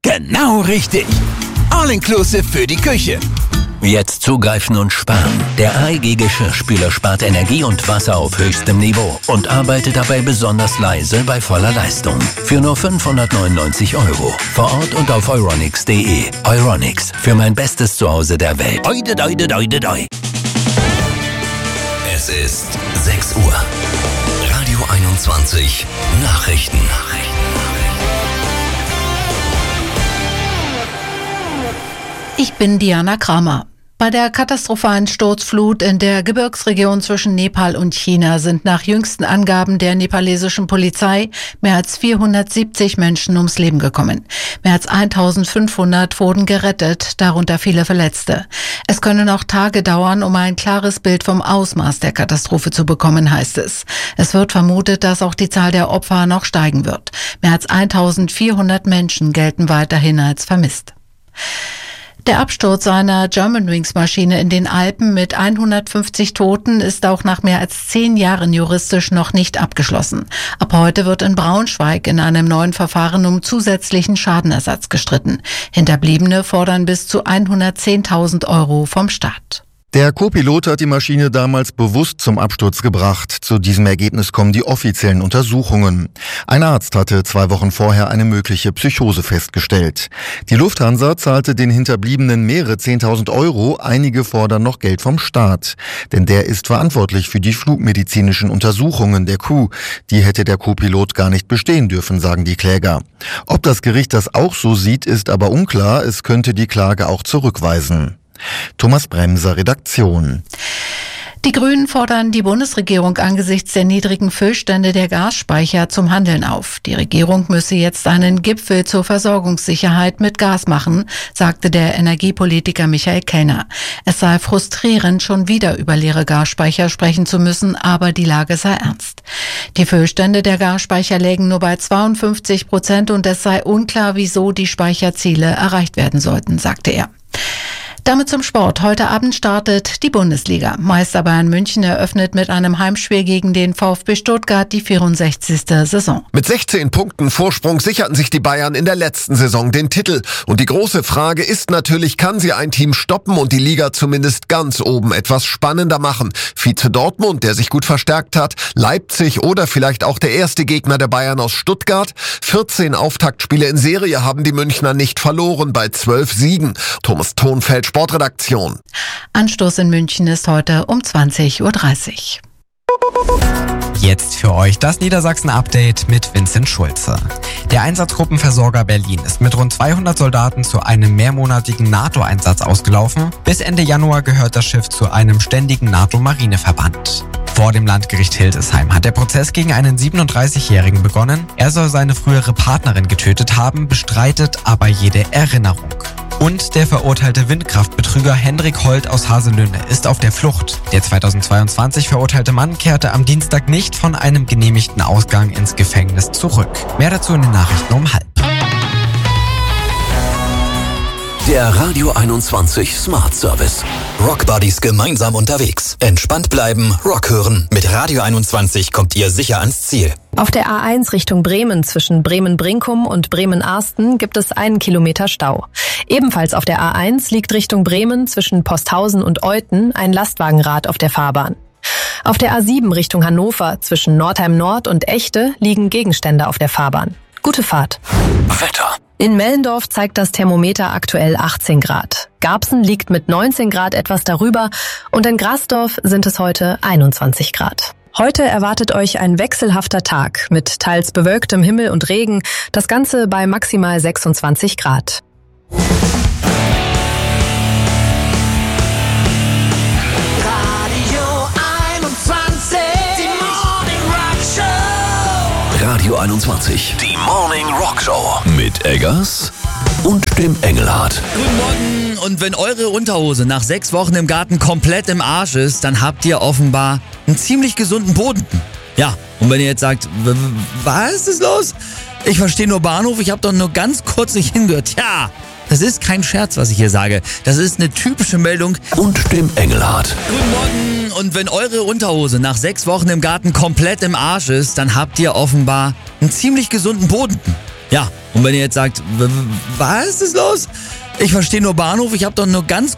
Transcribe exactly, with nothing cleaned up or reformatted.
Genau richtig. All-inclusive für die Küche. Jetzt zugreifen und sparen. Der A E G Geschirrspüler spart Energie und Wasser auf höchstem Niveau und arbeitet dabei besonders leise bei voller Leistung. Für nur fünfhundertneunundneunzig Euro. Vor Ort und auf euronics punkt de. Euronics, für mein bestes Zuhause der Welt. Oide, oide, oide, oide. Es ist sechs Uhr. Radio einundzwanzig Nachrichten. Ich bin Diana Kramer. Bei der katastrophalen Sturzflut in der Gebirgsregion zwischen Nepal und China sind nach jüngsten Angaben der nepalesischen Polizei mehr als vierhundertsiebzig Menschen ums Leben gekommen. Mehr als eintausendfünfhundert wurden gerettet, darunter viele Verletzte. Es könne noch Tage dauern, um ein klares Bild vom Ausmaß der Katastrophe zu bekommen, heißt es. Es wird vermutet, dass auch die Zahl der Opfer noch steigen wird. Mehr als eintausendvierhundert Menschen gelten weiterhin als vermisst. Der Absturz einer Germanwings-Maschine in den Alpen mit hundertfünfzig Toten ist auch nach mehr als zehn Jahren juristisch noch nicht abgeschlossen. Ab heute wird in Braunschweig in einem neuen Verfahren um zusätzlichen Schadenersatz gestritten. Hinterbliebene fordern bis zu hundertzehntausend Euro vom Staat. Der Co-Pilot hat die Maschine damals bewusst zum Absturz gebracht. Zu diesem Ergebnis kommen die offiziellen Untersuchungen. Ein Arzt hatte zwei Wochen vorher eine mögliche Psychose festgestellt. Die Lufthansa zahlte den Hinterbliebenen mehrere zehntausend Euro. Einige fordern noch Geld vom Staat. Denn der ist verantwortlich für die flugmedizinischen Untersuchungen der Crew. Die hätte der Co-Pilot gar nicht bestehen dürfen, sagen die Kläger. Ob das Gericht das auch so sieht, ist aber unklar. Es könnte die Klage auch zurückweisen. Thomas Bremser, Redaktion. Die Grünen fordern die Bundesregierung angesichts der niedrigen Füllstände der Gasspeicher zum Handeln auf. Die Regierung müsse jetzt einen Gipfel zur Versorgungssicherheit mit Gas machen, sagte der Energiepolitiker Michael Kellner. Es sei frustrierend, schon wieder über leere Gasspeicher sprechen zu müssen, aber die Lage sei ernst. Die Füllstände der Gasspeicher lägen nur bei zweiundfünfzig Prozent und es sei unklar, wieso die Speicherziele erreicht werden sollten, sagte er. Damit zum Sport. Heute Abend startet die Bundesliga. Meister Bayern München eröffnet mit einem Heimspiel gegen den VfB Stuttgart die vierundsechzigste Saison. Mit sechzehn Punkten Vorsprung sicherten sich die Bayern in der letzten Saison den Titel. Und die große Frage ist natürlich, kann sie ein Team stoppen und die Liga zumindest ganz oben etwas spannender machen? Vize Dortmund, der sich gut verstärkt hat, Leipzig oder vielleicht auch der erste Gegner der Bayern aus Stuttgart. vierzehn Auftaktspiele in Serie haben die Münchner nicht verloren bei zwölf Siegen. Thomas Thonfeld, Sportredaktion. Anstoß in München ist heute um zwanzig Uhr dreißig. Jetzt für euch das Niedersachsen-Update mit Vincent Schulze. Der Einsatzgruppenversorger Berlin ist mit rund zweihundert Soldaten zu einem mehrmonatigen NATO-Einsatz ausgelaufen. Bis Ende Januar gehört das Schiff zu einem ständigen NATO-Marineverband. Vor dem Landgericht Hildesheim hat der Prozess gegen einen siebenunddreißigjährigen begonnen. Er soll seine frühere Partnerin getötet haben, bestreitet aber jede Erinnerung. Und der verurteilte Windkraftbetrüger Hendrik Holt aus Haselünne ist auf der Flucht. Der zweitausendzweiundzwanzig verurteilte Mann kehrte am Dienstag nicht von einem genehmigten Ausgang ins Gefängnis zurück. Mehr dazu in den Nachrichten um halb. Der Radio einundzwanzig Smart Service. Rock Buddies gemeinsam unterwegs. Entspannt bleiben, Rock hören. Mit Radio einundzwanzig kommt ihr sicher ans Ziel. Auf der A eins Richtung Bremen zwischen Bremen-Brinkum und Bremen-Arsten gibt es einen Kilometer Stau. Ebenfalls auf der A eins liegt Richtung Bremen zwischen Posthausen und Euthen ein Lastwagenrad auf der Fahrbahn. Auf der A sieben Richtung Hannover zwischen Nordheim Nord und Echte liegen Gegenstände auf der Fahrbahn. Gute Fahrt. Wetter. In Mellendorf zeigt das Thermometer aktuell achtzehn Grad. Garbsen liegt mit neunzehn Grad etwas darüber und in Grasdorf sind es heute einundzwanzig Grad. Heute erwartet euch ein wechselhafter Tag mit teils bewölktem Himmel und Regen, das Ganze bei maximal sechsundzwanzig Grad. Radio einundzwanzig, die Morning Rock Show mit Eggers und dem Engelhardt. Guten Morgen, und wenn eure Unterhose nach sechs Wochen im Garten komplett im Arsch ist, dann habt ihr offenbar einen ziemlich gesunden Boden. Ja, und wenn ihr jetzt sagt, was ist los? Ich verstehe nur Bahnhof, ich habe doch nur ganz kurz nicht hingehört. Ja, das ist kein Scherz, was ich hier sage. Das ist eine typische Meldung. Und dem Engelhardt. Guten Morgen, und wenn eure Unterhose nach sechs Wochen im Garten komplett im Arsch ist, dann habt ihr offenbar einen ziemlich gesunden Boden. Ja, Und wenn ihr jetzt sagt, was ist los? Ich verstehe nur Bahnhof, ich habe doch nur ganz